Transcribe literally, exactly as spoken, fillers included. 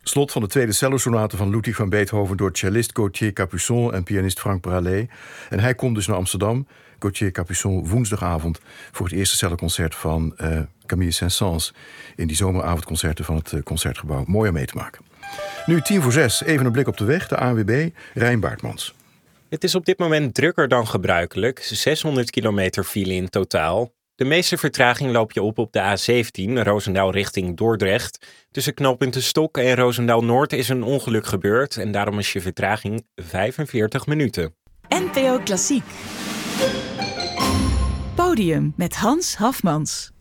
Slot van de tweede cellosonate van Ludwig van Beethoven door cellist Gauthier Capuçon en pianist Frank Bralet. En hij komt dus naar Amsterdam, Gauthier Capuçon, woensdagavond voor het eerste celloconcert van uh, Camille Saint-Saëns in die zomeravondconcerten van het uh, Concertgebouw. Mooi om mee te maken. Nu tien voor zes, even een blik op de weg, de A N W B, Rijn Baartmans. Het is op dit moment drukker dan gebruikelijk, zeshonderd kilometer file in totaal. De meeste vertraging loop je op op de A zeventien, Roosendaal richting Dordrecht. Tussen knooppunten Stok en Roosendaal Noord is een ongeluk gebeurd en daarom is je vertraging vijfenveertig minuten. N P O Klassiek. Podium met Hans Hafmans.